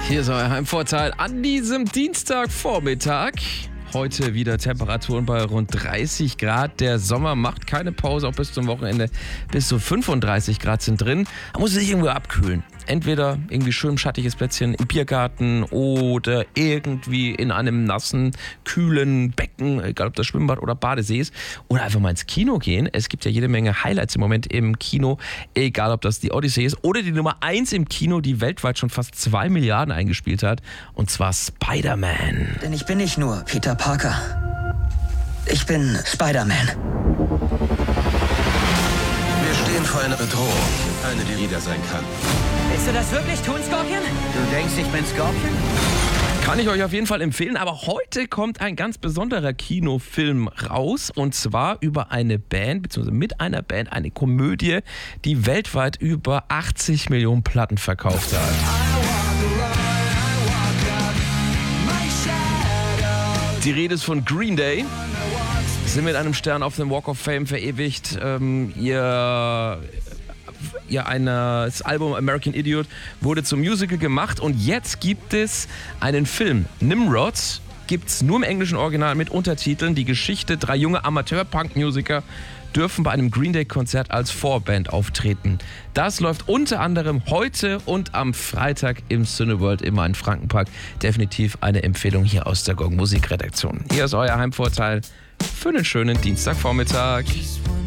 Hier ist euer Heimvorteil an diesem Dienstagvormittag. Heute wieder Temperaturen bei rund 30 Grad. Der Sommer macht keine Pause, auch bis zum Wochenende. Bis zu 35 Grad sind drin. Da muss es sich irgendwo abkühlen. Entweder irgendwie schön schattiges Plätzchen im Biergarten oder irgendwie in einem nassen, kühlen Becken, egal ob das Schwimmbad oder Badesee ist. Oder einfach mal ins Kino gehen. Es gibt ja jede Menge Highlights im Moment im Kino, egal ob das die Odyssey ist oder die Nummer 1 im Kino, die weltweit schon fast 2 Milliarden eingespielt hat. Und zwar Spider-Man. Denn ich bin nicht nur Peter Parker. Ich bin Spider-Man. Wir stehen vor einer Bedrohung. Eine, die jeder sein kann. Willst du das wirklich tun, Scorpion? Du denkst, ich bin Scorpion? Kann ich euch auf jeden Fall empfehlen, aber heute kommt ein ganz besonderer Kinofilm raus und zwar über eine Band, beziehungsweise mit einer Band, eine Komödie, die weltweit über 80 Millionen Platten verkauft hat. Die Rede ist von Green Day. Sie sind mit einem Stern auf dem Walk of Fame verewigt. Das Album American Idiot wurde zum Musical gemacht und jetzt gibt es einen Film. Nimrod gibt's nur im englischen Original mit Untertiteln. Die Geschichte: 3 junge Amateur-Punk-Musiker dürfen bei einem Green Day-Konzert als Vorband auftreten. Das läuft unter anderem heute und am Freitag im Cineworld im Main-Franken-Park. Definitiv eine Empfehlung hier aus der Gong Musikredaktion. Hier ist euer Heimvorteil für einen schönen Dienstagvormittag.